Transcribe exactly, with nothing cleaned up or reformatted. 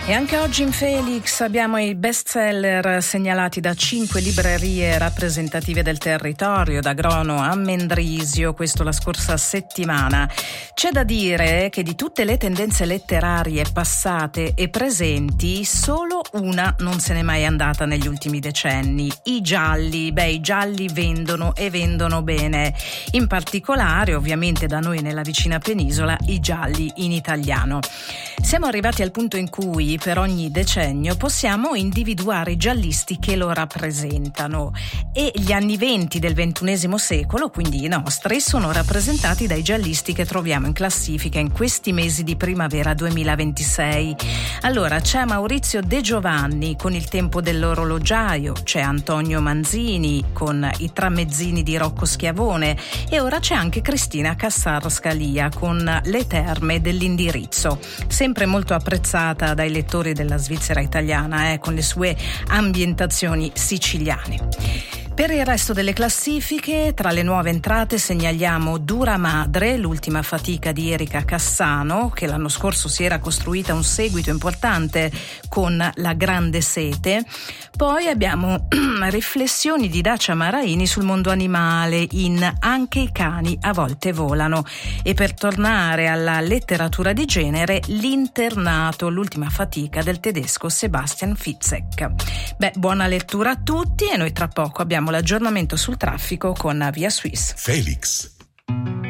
E anche oggi in Felix abbiamo i bestseller segnalati da cinque librerie rappresentative del territorio, da Grono a Mendrisio, questo la scorsa settimana. C'è da dire che di tutte le tendenze letterarie passate e presenti, solo una non se n'è mai andata negli ultimi decenni: i gialli. Beh, i gialli vendono e vendono bene. In particolare, ovviamente da noi nella vicina penisola, i gialli in italiano. Siamo arrivati al punto in cui per ogni decennio possiamo individuare i giallisti che lo rappresentano, e gli anni venti del ventunesimo secolo, quindi i nostri, sono rappresentati dai giallisti che troviamo in classifica in questi mesi di primavera duemilaventisei. Allora, c'è Maurizio De Giovanni con Il tempo dell'orologiaio, c'è Antonio Manzini con I tramezzini di Rocco Schiavone, e ora c'è anche Cristina Cassar-Scalia con Le terme dell'indirizzo, sempre molto apprezzata dai lettori della Svizzera italiana, eh, con le sue ambientazioni siciliane. Per il resto delle classifiche, tra le nuove entrate segnaliamo Dura Madre, l'ultima fatica di Erika Cassano, che l'anno scorso si era costruita un seguito importante con La grande sete. Poi abbiamo Riflessioni di Dacia Maraini sul mondo animale in Anche i cani a volte volano. E per tornare alla letteratura di genere, L'internato, l'ultima fatica del tedesco Sebastian Fitzek. Beh, buona lettura a tutti, e noi tra poco abbiamo l'aggiornamento sul traffico con Via Suisse. Felix.